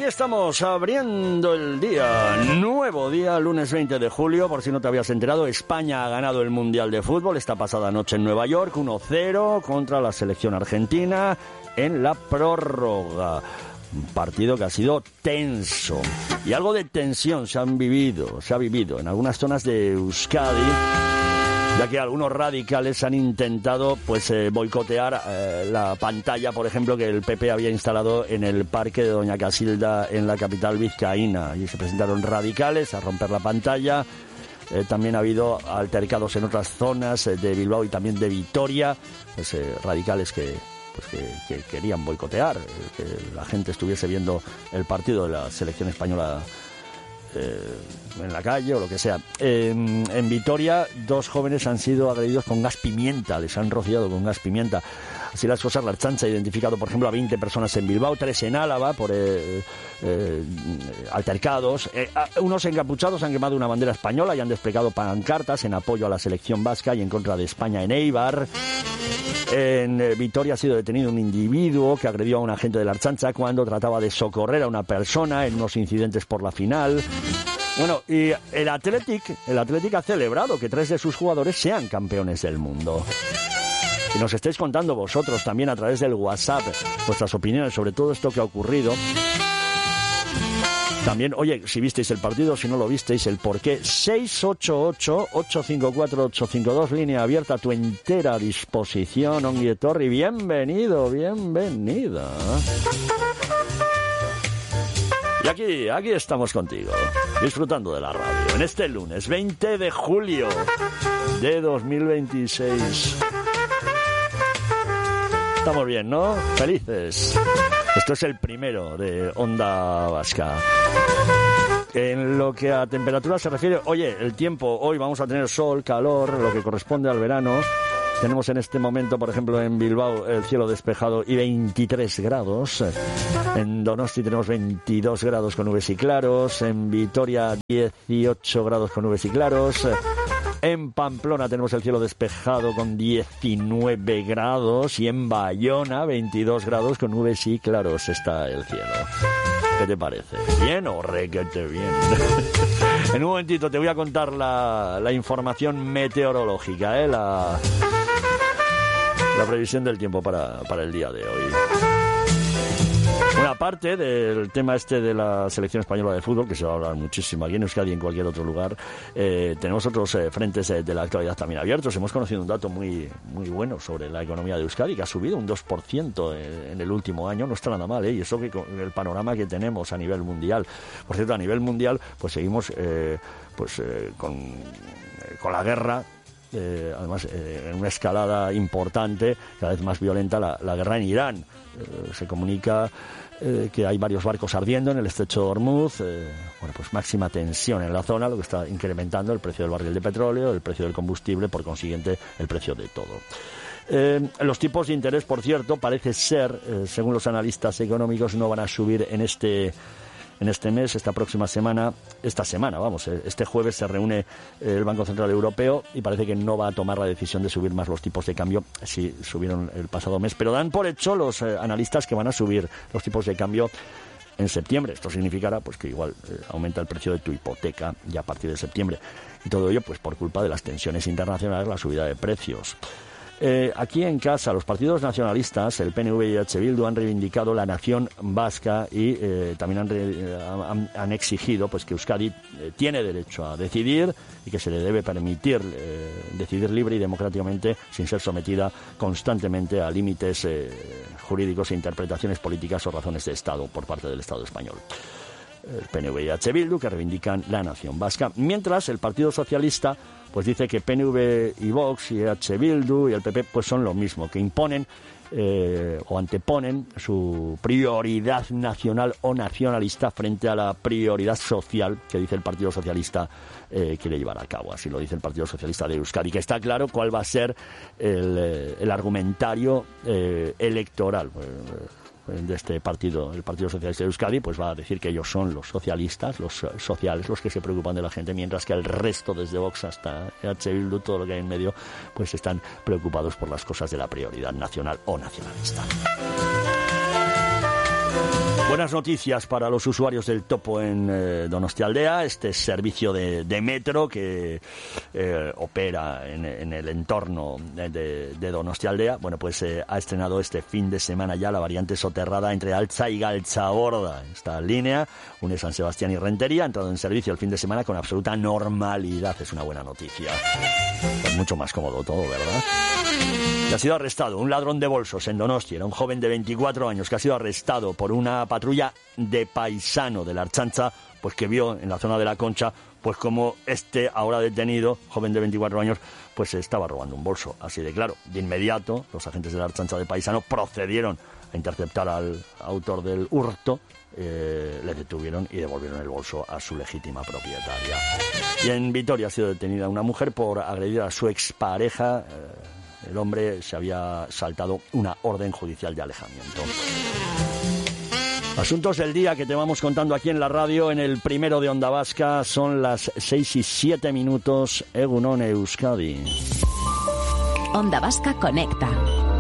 estamos abriendo el día, nuevo día, lunes 20 de julio, por si no te habías enterado, España ha ganado el Mundial de Fútbol esta pasada noche en Nueva York, 1-0 contra la selección argentina en la prórroga. Un partido que ha sido tenso y algo de tensión se ha vivido en algunas zonas de Euskadi, ya que algunos radicales han intentado boicotear la pantalla, por ejemplo, que el PP había instalado en el parque de Doña Casilda en la capital vizcaína. Y se presentaron radicales a romper la pantalla. También ha habido altercados en otras zonas de Bilbao y también de Vitoria, radicales que querían boicotear, que la gente estuviese viendo el partido de la selección española en la calle o lo que sea. En Vitoria, 2 jóvenes han sido agredidos con gas pimienta, les han rociado con gas pimienta. Así las cosas, la Ertzaintza ha identificado, por ejemplo, a 20 personas en Bilbao, 3 en Álava por altercados. Unos encapuchados han quemado una bandera española y han desplegado pancartas en apoyo a la selección vasca y en contra de España en Eibar. En Vitoria ha sido detenido un individuo que agredió a un agente de la Ertzaintza cuando trataba de socorrer a una persona en unos incidentes por la final. Bueno, y el Athletic ha celebrado que 3 de sus jugadores sean campeones del mundo. Y nos estáis contando vosotros también a través del WhatsApp vuestras opiniones sobre todo esto que ha ocurrido. También, oye, si visteis el partido, si no lo visteis, el porqué. 688-854-852, línea abierta a tu entera disposición. Ongi etorri, bienvenido, bienvenida. Y aquí estamos contigo, disfrutando de la radio, en este lunes 20 de julio de 2026. Estamos bien, ¿no? Felices. Esto es el primero de Onda Vasca. En lo que a temperatura se refiere, oye, el tiempo, hoy vamos a tener sol, calor, lo que corresponde al verano. Tenemos en este momento, por ejemplo, en Bilbao el cielo despejado y 23 grados. En Donosti tenemos 22 grados con nubes y claros. En Vitoria 18 grados con nubes y claros. En Pamplona tenemos el cielo despejado con 19 grados. Y en Bayona 22 grados con nubes y claros está el cielo. ¿Qué te parece? ¿Bien o requete bien? En un momentito te voy a contar la información meteorológica, la previsión del tiempo para el día de hoy. Una parte del tema de la selección española de fútbol, que se va a hablar muchísimo aquí en Euskadi y en cualquier otro lugar. Tenemos otros frentes de la actualidad también abiertos. Hemos conocido un dato muy, muy bueno sobre la economía de Euskadi, que ha subido un 2% en el último año. No está nada mal, y eso que con el panorama que tenemos a nivel mundial. Por cierto, a nivel mundial, pues seguimos con la guerra. Además, en una escalada importante, cada vez más violenta, la guerra en Irán. Se comunica que hay varios barcos ardiendo en el estrecho de Hormuz. Pues máxima tensión en la zona, lo que está incrementando el precio del barril de petróleo, el precio del combustible, por consiguiente el precio de todo. Los tipos de interés, por cierto, parece ser, según los analistas económicos, no van a subir en este mes, esta semana, este jueves se reúne el Banco Central Europeo y parece que no va a tomar la decisión de subir más los tipos de cambio. Sí, subieron el pasado mes, pero dan por hecho los analistas que van a subir los tipos de cambio en septiembre. Esto significará pues que igual aumenta el precio de tu hipoteca ya a partir de septiembre. Y todo ello pues por culpa de las tensiones internacionales, la subida de precios. Aquí en casa, los partidos nacionalistas, el PNV y H. Bildu, han reivindicado la nación vasca y también han exigido pues que Euskadi tiene derecho a decidir y que se le debe permitir decidir libre y democráticamente sin ser sometida constantemente a límites jurídicos e interpretaciones políticas o razones de Estado por parte del Estado español. El PNV y H. Bildu, que reivindican la nación vasca, mientras el Partido Socialista pues dice que PNV y Vox y H. Bildu y el PP pues son lo mismo, que imponen o anteponen su prioridad nacional o nacionalista frente a la prioridad social que dice el Partido Socialista quiere llevar a cabo. Así lo dice el Partido Socialista de Euskadi, que está claro cuál va a ser el argumentario electoral de este partido, el Partido Socialista de Euskadi, pues va a decir que ellos son los socialistas, los sociales, los que se preocupan de la gente, mientras que el resto, desde Vox hasta H. Bildu, todo lo que hay en medio, pues están preocupados por las cosas de la prioridad nacional o nacionalista. Buenas noticias para los usuarios del Topo en Donostialdea, este servicio de metro que opera en el entorno de Donostialdea. Bueno, pues ha estrenado este fin de semana ya la variante soterrada entre Altza y Galtzaborda. Esta línea une San Sebastián y Rentería, ha entrado en servicio el fin de semana con absoluta normalidad. Es una buena noticia. Pues mucho más cómodo todo, ¿verdad? Y ha sido arrestado un ladrón de bolsos en Donosti. Era un joven de 24 años que ha sido arrestado por una patrulla de paisano de la Ertzaintza, pues que vio en la zona de la Concha, pues como este ahora detenido, joven de 24 años, pues estaba robando un bolso. Así de claro, de inmediato los agentes de la Ertzaintza de paisano procedieron a interceptar al autor del hurto, le detuvieron y devolvieron el bolso a su legítima propietaria. Y en Vitoria ha sido detenida una mujer por agredir a su expareja. El hombre se había saltado una orden judicial de alejamiento. Asuntos del día que te vamos contando aquí en la radio, en el primero de Onda Vasca. Son las 6:07. Egunon Euskadi. Onda Vasca conecta.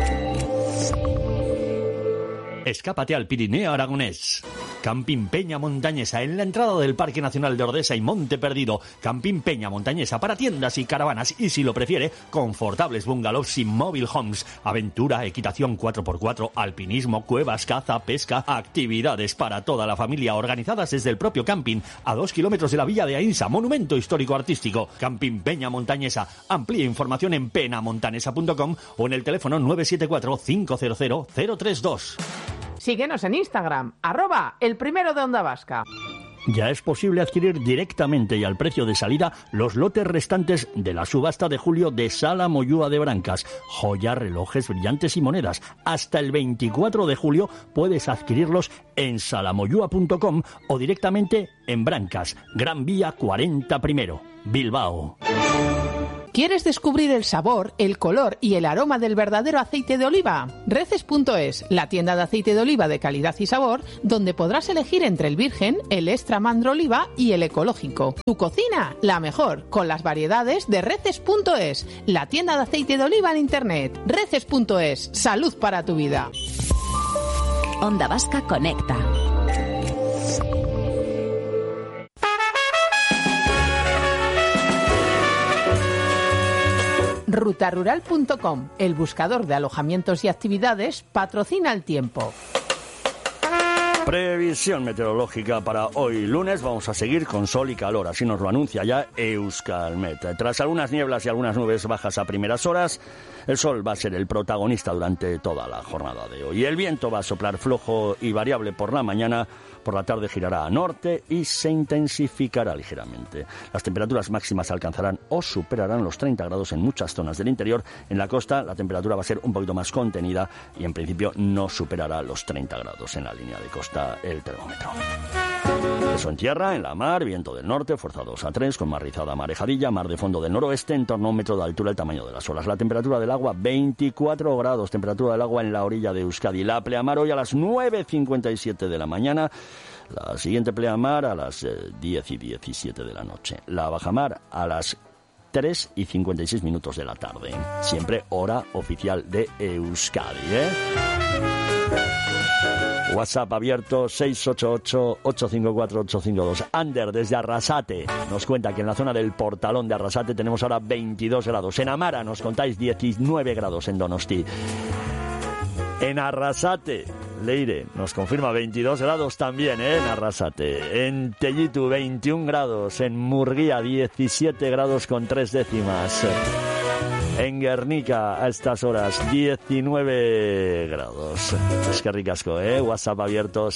Escápate al Pirineo aragonés. Camping Peña Montañesa, en la entrada del Parque Nacional de Ordesa y Monte Perdido. Camping Peña Montañesa para tiendas y caravanas y, si lo prefiere, confortables bungalows y mobile homes. Aventura, equitación 4x4, alpinismo, cuevas, caza, pesca, actividades para toda la familia organizadas desde el propio camping, a 2 kilómetros de la villa de Ainsa, monumento histórico-artístico. Camping Peña Montañesa. Amplía información en penamontanesa.com o en el teléfono 974 500 032. Síguenos en Instagram, @elprimero de Onda Vasca. Ya es posible adquirir directamente y al precio de salida los lotes restantes de la subasta de julio de Sala Moyúa de Brancas. Joyas, relojes, brillantes y monedas. Hasta el 24 de julio puedes adquirirlos en salamoyúa.com o directamente en Brancas, Gran Vía 40 I, Bilbao. ¿Quieres descubrir el sabor, el color y el aroma del verdadero aceite de oliva? Reces.es, la tienda de aceite de oliva de calidad y sabor, donde podrás elegir entre el virgen, el extra mandro oliva y el ecológico. Tu cocina, la mejor, con las variedades de Reces.es, la tienda de aceite de oliva en internet. Reces.es, salud para tu vida. Onda Vasca conecta. Rutarural.com, el buscador de alojamientos y actividades, patrocina el tiempo. Previsión meteorológica para hoy lunes. Vamos a seguir con sol y calor, así nos lo anuncia ya Euskalmet. Tras algunas nieblas y algunas nubes bajas a primeras horas, el sol va a ser el protagonista durante toda la jornada de hoy. El viento va a soplar flojo y variable por la mañana. Por la tarde girará a norte y se intensificará ligeramente. Las temperaturas máximas alcanzarán o superarán los 30 grados en muchas zonas del interior. En la costa la temperatura va a ser un poquito más contenida y en principio no superará los 30 grados en la línea de costa el termómetro. Eso en tierra, en la mar, viento del norte, fuerza 2 a 3, con mar rizada marejadilla, mar de fondo del noroeste, en torno a 1 metro de altura el tamaño de las olas. La temperatura del agua 24 grados, temperatura del agua en la orilla de Euskadi. La pleamar hoy a las 9:57 de la mañana. La siguiente pleamar a las 10:17 de la noche. La bajamar a las 3:56 de la tarde. Siempre hora oficial de Euskadi, WhatsApp abierto 688-854-852. Ander desde Arrasate nos cuenta que en la zona del Portalón de Arrasate tenemos ahora 22 grados. En Amara nos contáis 19 grados en Donosti. En Arrasate, Leire nos confirma 22 grados también, en Arrasate. En Tellitu 21 grados. En Murguía 17 grados con 3 décimas. En Guernica a estas horas 19 grados. Es que ricasco, WhatsApp abierto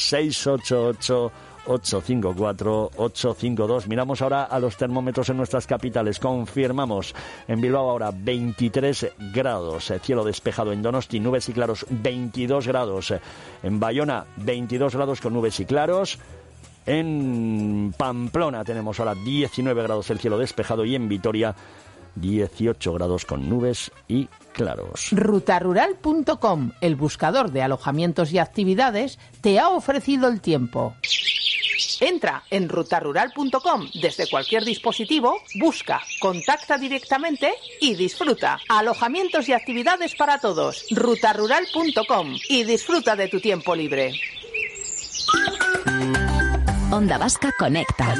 688-854-852. Miramos ahora a los termómetros en nuestras capitales. Confirmamos en Bilbao ahora 23 grados. Cielo despejado en Donosti, nubes y claros 22 grados. En Bayona 22 grados con nubes y claros. En Pamplona tenemos ahora 19 grados el cielo despejado y en Vitoria 18 grados con nubes y claros. Rutarural.com, el buscador de alojamientos y actividades, te ha ofrecido el tiempo. Entra en rutarural.com desde cualquier dispositivo, busca, contacta directamente y disfruta. Alojamientos y actividades para todos. Rutarural.com y disfruta de tu tiempo libre. Onda Vasca Conecta.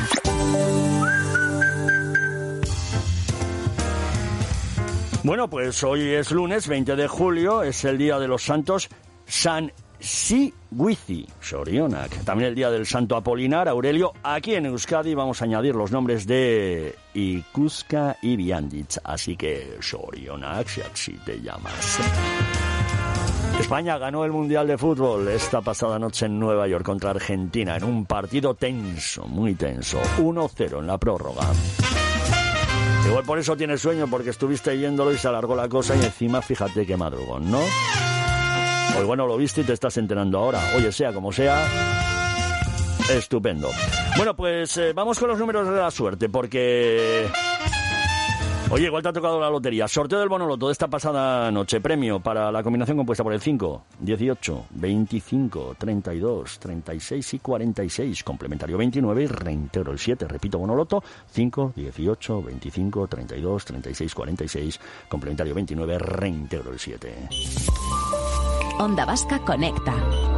Bueno, pues hoy es lunes 20 de julio, es el día de los santos San Sigüizi, Sorionak. También el día del santo Apolinar, Aurelio. Aquí en Euskadi vamos a añadir los nombres de Ikuska y Bianditz. Así que Sorionak, si así te llamas. España ganó el Mundial de Fútbol esta pasada noche en Nueva York contra Argentina en un partido tenso, muy tenso. 1-0 en la prórroga. Igual por eso tienes sueño, porque estuviste yéndolo y se alargó la cosa y encima fíjate qué madrugón, ¿no? O igual no lo viste y te estás enterando ahora. Oye, sea como sea, estupendo. Bueno, pues vamos con los números de la suerte, porque... Oye, igual te ha tocado la lotería. Sorteo del Bonoloto de esta pasada noche. Premio para la combinación compuesta por el 5, 18, 25, 32, 36 y 46. Complementario 29 y reintegro el 7. Repito, Bonoloto. 5, 18, 25, 32, 36, 46. Complementario 29, reintegro el 7. Onda Vasca Conecta.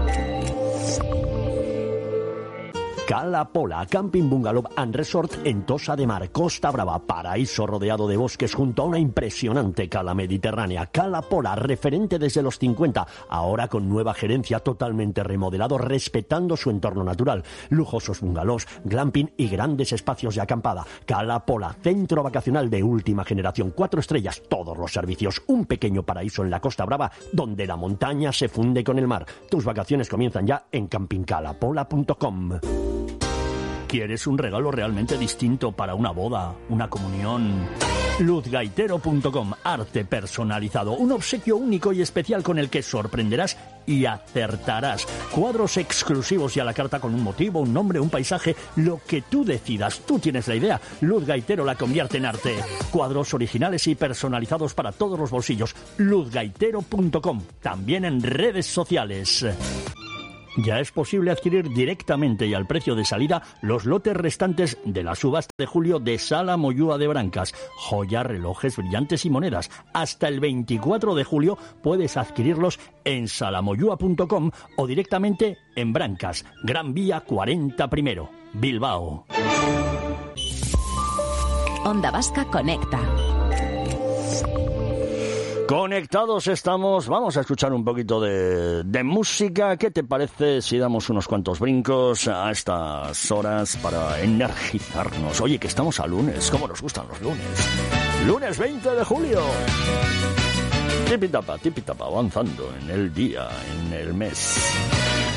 Cala Pola, Camping Bungalow and Resort en Tossa de Mar, Costa Brava, paraíso rodeado de bosques junto a una impresionante cala mediterránea. Cala Pola, referente desde los 50, ahora con nueva gerencia, totalmente remodelado, respetando su entorno natural. Lujosos bungalows, glamping y grandes espacios de acampada. Cala Pola, centro vacacional de última generación, 4 estrellas, todos los servicios. Un pequeño paraíso en la Costa Brava, donde la montaña se funde con el mar. Tus vacaciones comienzan ya en campingcalapola.com. ¿Quieres un regalo realmente distinto para una boda, una comunión? Luzgaitero.com, arte personalizado, un obsequio único y especial con el que sorprenderás y acertarás. Cuadros exclusivos y a la carta con un motivo, un nombre, un paisaje, lo que tú decidas. Tú tienes la idea. Luzgaitero la convierte en arte. Cuadros originales y personalizados para todos los bolsillos. Luzgaitero.com, también en redes sociales. Ya es posible adquirir directamente y al precio de salida los lotes restantes de la subasta de julio de Sala Moyúa de Brancas. Joyas, relojes, brillantes y monedas. Hasta el 24 de julio puedes adquirirlos en salamoyúa.com o directamente en Brancas, Gran Vía 40 primero, Bilbao. Onda Vasca Conecta. Conectados estamos, vamos a escuchar un poquito de música. ¿Qué te parece si damos unos cuantos brincos a estas horas para energizarnos? Oye, que estamos a lunes, ¿cómo nos gustan los lunes? Lunes 20 de julio. Tipi tapa, avanzando en el día, en el mes.